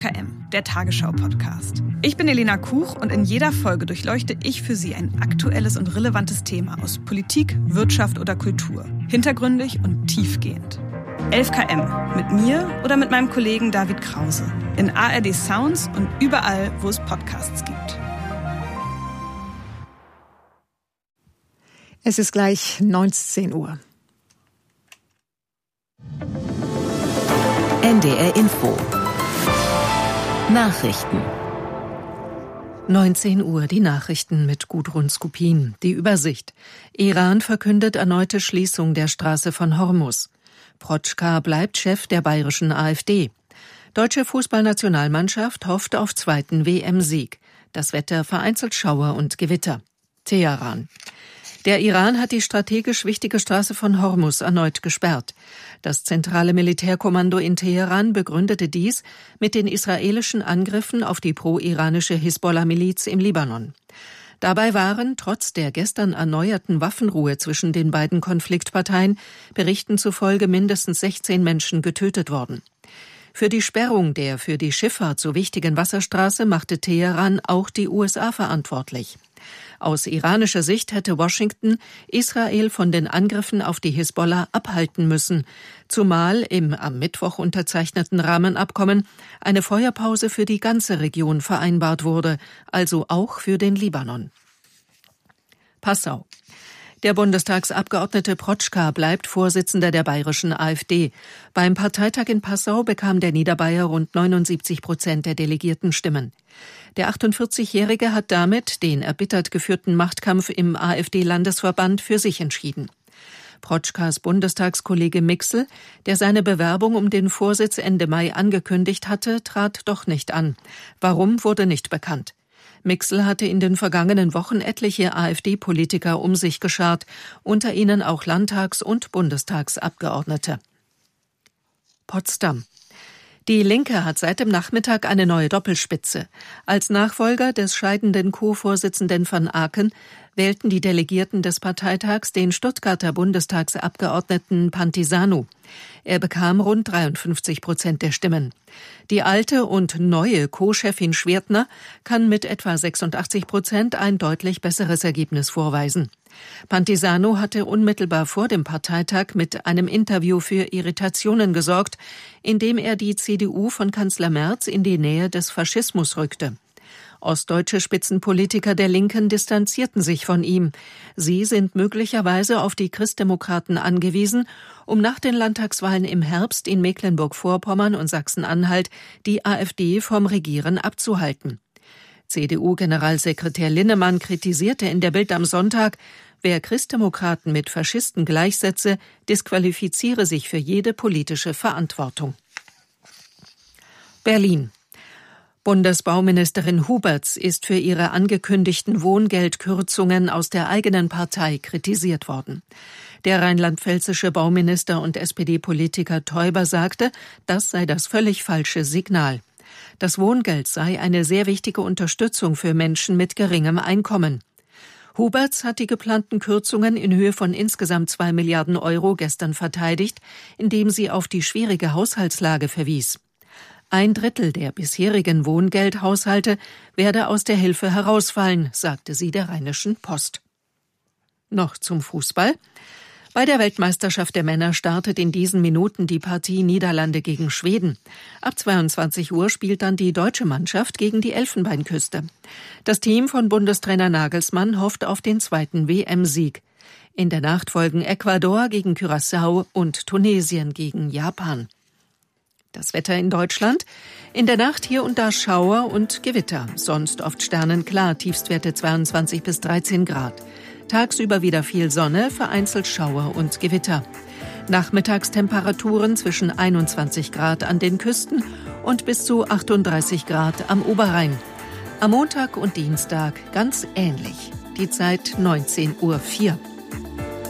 KM, der Tagesschau-Podcast. Ich bin Elena Kuch und in jeder Folge durchleuchte ich für Sie ein aktuelles und relevantes Thema aus Politik, Wirtschaft oder Kultur. Hintergründig und tiefgehend. 11 km, mit mir oder mit meinem Kollegen David Krause. In ARD Sounds und überall, wo es Podcasts gibt. Es ist gleich 19 Uhr. NDR Info. Nachrichten. 19 Uhr, die Nachrichten mit Gudrun Skupin. Die Übersicht. Iran verkündet erneute Schließung der Straße von Hormuz. Protschka bleibt Chef der bayerischen AfD. Deutsche Fußballnationalmannschaft hofft auf zweiten WM-Sieg. Das Wetter vereinzelt Schauer und Gewitter. Teheran. Der Iran hat die strategisch wichtige Straße von Hormuz erneut gesperrt. Das zentrale Militärkommando in Teheran begründete dies mit den israelischen Angriffen auf die pro-iranische Hisbollah-Miliz im Libanon. Dabei waren, trotz der gestern erneuerten Waffenruhe zwischen den beiden Konfliktparteien, Berichten zufolge mindestens 16 Menschen getötet worden. Für die Sperrung der für die Schifffahrt so wichtigen Wasserstraße machte Teheran auch die USA verantwortlich. Aus iranischer Sicht hätte Washington Israel von den Angriffen auf die Hisbollah abhalten müssen, zumal im am Mittwoch unterzeichneten Rahmenabkommen eine Feuerpause für die ganze Region vereinbart wurde, also auch für den Libanon. Passau. Der Bundestagsabgeordnete Protschka bleibt Vorsitzender der bayerischen AfD. Beim Parteitag in Passau bekam der Niederbayer rund 79% der delegierten Stimmen. Der 48-Jährige hat damit den erbittert geführten Machtkampf im AfD-Landesverband für sich entschieden. Protschkas Bundestagskollege Mixel, der seine Bewerbung um den Vorsitz Ende Mai angekündigt hatte, trat doch nicht an. Warum, wurde nicht bekannt. Mixel hatte in den vergangenen Wochen etliche AfD-Politiker um sich geschart, unter ihnen auch Landtags- und Bundestagsabgeordnete. Potsdam. Die Linke hat seit dem Nachmittag eine neue Doppelspitze. Als Nachfolger des scheidenden Co-Vorsitzenden van Aken wählten die Delegierten des Parteitags den Stuttgarter Bundestagsabgeordneten Pantisanu. Er bekam rund 53% der Stimmen. Die alte und neue Co-Chefin Schwertner kann mit etwa 86% ein deutlich besseres Ergebnis vorweisen. Pantisanu hatte unmittelbar vor dem Parteitag mit einem Interview für Irritationen gesorgt, indem er die CDU von Kanzler Merz in die Nähe des Faschismus rückte. Ostdeutsche Spitzenpolitiker der Linken distanzierten sich von ihm. Sie sind möglicherweise auf die Christdemokraten angewiesen, um nach den Landtagswahlen im Herbst in Mecklenburg-Vorpommern und Sachsen-Anhalt die AfD vom Regieren abzuhalten. CDU-Generalsekretär Linnemann kritisierte in der Bild am Sonntag, wer Christdemokraten mit Faschisten gleichsetze, disqualifiziere sich für jede politische Verantwortung. Berlin. Bundesbauministerin Huberts ist für ihre angekündigten Wohngeldkürzungen aus der eigenen Partei kritisiert worden. Der rheinland-pfälzische Bauminister und SPD-Politiker Teuber sagte, das sei das völlig falsche Signal. Das Wohngeld sei eine sehr wichtige Unterstützung für Menschen mit geringem Einkommen. Huberts hat die geplanten Kürzungen in Höhe von insgesamt 2 Milliarden Euro gestern verteidigt, indem sie auf die schwierige Haushaltslage verwies. 1/3 der bisherigen Wohngeldhaushalte werde aus der Hilfe herausfallen, sagte sie der Rheinischen Post. Noch zum Fußball. Bei der Weltmeisterschaft der Männer startet in diesen Minuten die Partie Niederlande gegen Schweden. Ab 22 Uhr spielt dann die deutsche Mannschaft gegen die Elfenbeinküste. Das Team von Bundestrainer Nagelsmann hofft auf den zweiten WM-Sieg. In der Nacht folgen Ecuador gegen Curaçao und Tunesien gegen Japan. Das Wetter in Deutschland. In der Nacht hier und da Schauer und Gewitter. Sonst oft sternenklar, Tiefstwerte 22 bis 13 Grad. Tagsüber wieder viel Sonne, vereinzelt Schauer und Gewitter. Nachmittagstemperaturen zwischen 21 Grad an den Küsten und bis zu 38 Grad am Oberrhein. Am Montag und Dienstag ganz ähnlich. Die Zeit 19:04 Uhr.